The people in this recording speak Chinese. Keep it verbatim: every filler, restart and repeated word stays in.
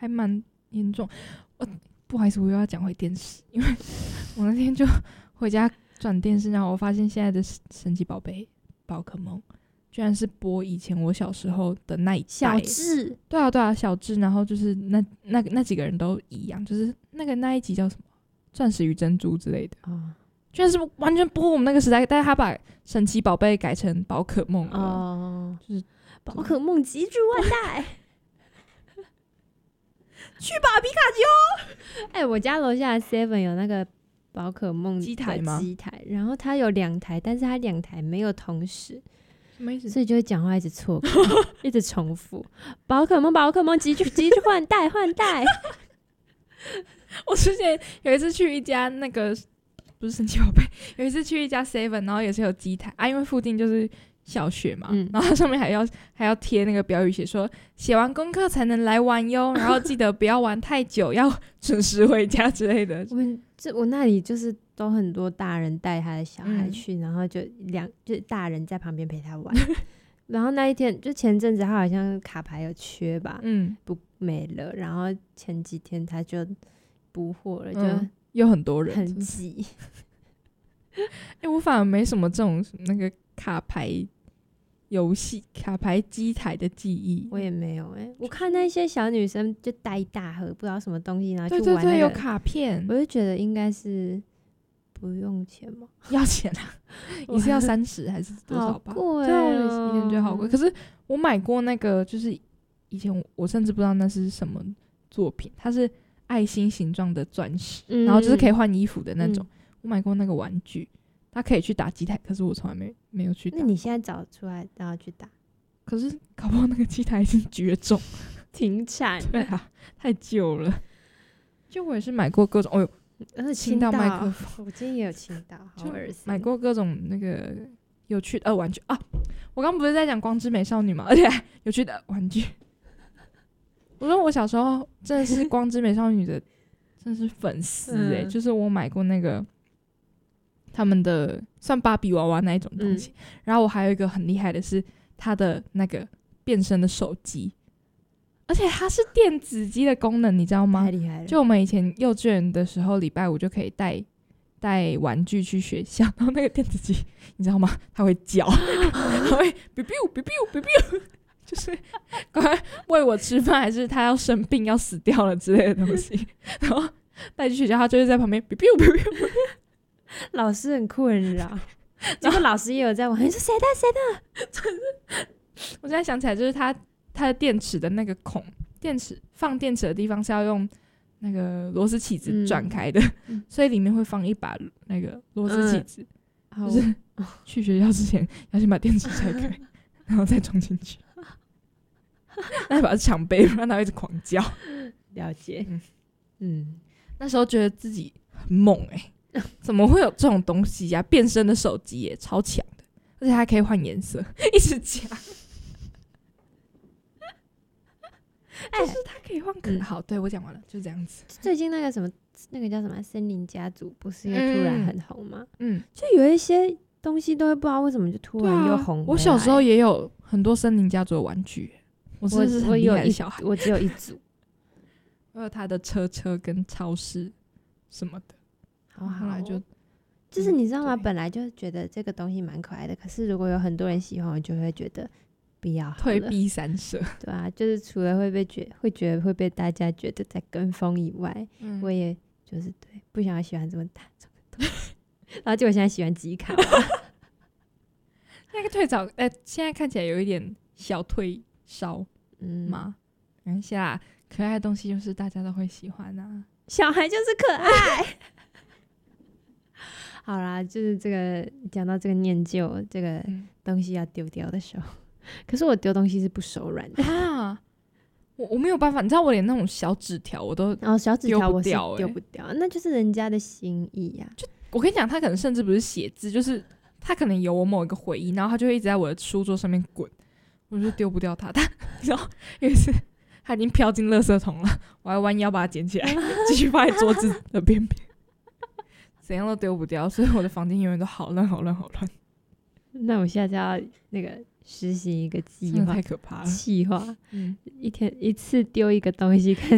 还蛮严重。我不好意思，我又要讲回电视，因为我那天就回家转电视，然后我发现现在的神奇宝贝宝可梦居然是播以前我小时候的那一代小智， 对啊对啊，小智，然后就是那那那几个人都一样，就是那个那一集叫什么钻石与珍珠之类的， 哦， 居然是完全播我们那个时代，但是他把神奇宝贝改成宝可梦了， 哦， 就是宝可梦击筑万代。 去吧皮卡丘。 哎、欸，我家楼下的 Seven 有那个宝可梦机台吗？ 机台，然后它有两台，但是它两台没有同时， 什么意思？ 所以就会讲话一直错开，一直重复。宝可梦，宝可梦，击筑击筑换代换代。 我之前有一次去一家那个不是神奇宝贝，有一次去一家 Seven， 然后也是有机台啊，因为附近就是小学嘛，嗯、然后它上面还要还要贴那个标语，写说写完功课才能来玩哟，然后记得不要玩太久，要准时回家之类的。 我们这我那里就是都很多大人带他的小孩去，嗯、然后就两就大人在旁边陪他玩。然后那一天就前阵子他好像卡牌有缺吧，嗯，不没了，然后前几天他就补货了，就、嗯、 有很多人很挤。 哎、欸，我反而没什么这种那个卡牌游戏、卡牌机台的记忆。 我也没有哎、欸，我看那些小女生就带一大盒不知道什么东西，然后去玩、那個、 对对对，有卡片， 我就觉得应该是不用钱吗？ 要钱啊！你是要三十还是多少吧？ 好贵对啊，我以前觉得好贵。可是我买过那个，就是以前 我, 我甚至不知道那是什么作品，它是爱心形状的钻石、嗯，然后就是可以换衣服的那种。嗯，我买过那个玩具，它可以去打机台，可是我从来没没有去打。 那你现在找出来然后去打？ 可是搞不好那个机台已经绝种停产。 对啊，太旧了。就我也是买过各种，哦呦， 而且亲到麦克风， 我今天也有亲到，好恶心。 买过各种那个有趣的、呃、玩具啊！我刚不是在讲光之美少女嘛，而且有趣的玩具。我说我小时候真的是光之美少女的，真的是粉丝哎、欸嗯！就是我买过那个他们的算芭比娃娃那一种东西、嗯，然后我还有一个很厉害的是它的那个变身的手机。而且它是电子机的功能，你知道吗？ 太厉害了！就我们以前幼稚园的时候，礼拜五就可以带带玩具去学校，然后那个电子机，你知道吗？它会叫，它会 biu biu biu biu biu biu， 就是赶快喂我吃饭，还是它要生病要死掉了之类的东西，然后带去学校，它就是在旁边 biu biu biu biu。 老师很困扰，结果老师也有在玩，你说谁的谁的？ 我现在想起来，就是它。它的电池的那个孔，电池放电池的地方是要用那个螺丝起子转开的、嗯，所以里面会放一把那个螺丝起子、嗯，就是去学校之前要先把电池拆开，然後再装进去，那把它抢背，让它一直狂叫。 了解，嗯， 嗯那时候觉得自己很猛哎、欸，怎么会有这种东西呀、啊？变身的手机耶，超强的，而且还可以换颜色，一直加。就是它可以换壳、嗯，好，对我讲完了，就这样子。 最近那个什么，那个叫什么森林家族，不是又突然很红吗？ 嗯， 就有一些东西都会不知道为什么就突然又红、啊。 我小时候也有很多森林家族的玩具，我真的是很厉害的小孩。 我, 我只有一组， 我有他的车车跟超市什么的。 好好， 后来就就是你知道吗？本来就觉得这个东西蛮可爱的，可是如果有很多人喜欢，我就会觉得。不要退避三舍， 对啊，就是除了会被觉会觉得会被大家觉得在跟风以外、嗯，我也就是对不想要喜欢这么大这么多，然后结果现在喜欢吉卡， 那个退早，呃，现在看起来有一点小退烧，嗯嘛，没关系啦，可爱的东西就是大家都会喜欢啊， 小孩就是可爱。好啦，就是这个讲到这个念旧这个东西要丢掉的时候。可是我丢东西是不手软的啊，我我没有办法，你知道我连那种小纸条我都哦，小纸条我是丢不掉，那就是人家的心意呀、啊。 就我跟你讲，他可能甚至不是写字，就是他可能有我某一个回忆，然后他就会一直在我的书桌上面滚，我就丢不掉他。他然后有一次他已经飘进垃圾桶了，我还弯腰把它捡起来，继续放在桌子的边边，怎样都丢不掉，所以我的房间永远都好乱好乱好乱。 那我现在就要那个实行一个计划， 太可怕了。 计划，嗯，一天一次丢一个东西，看